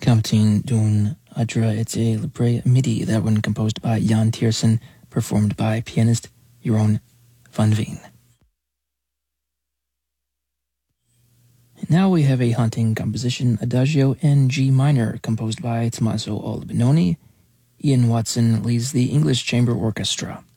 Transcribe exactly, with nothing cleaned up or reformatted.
Counting d'un Adra et le Pré Midi, that one composed by Jan Tiersen, performed by pianist Jeroen van Veen. And now we have a haunting composition, Adagio in G minor, composed by Tommaso Albinoni. Ian Watson leads the English Chamber Orchestra.